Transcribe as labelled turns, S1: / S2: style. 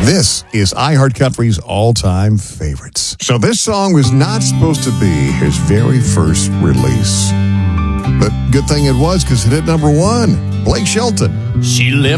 S1: This is iHeartCountry's all-time favorites. So this song was not supposed to be his very first release. But good thing it was, because it hit number one. Blake Shelton.
S2: She left